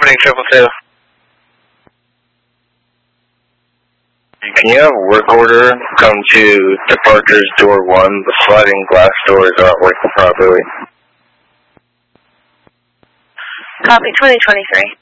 opening 222. Can you have work order come to departures door 1? The sliding glass doors aren't working properly. Copy 2023.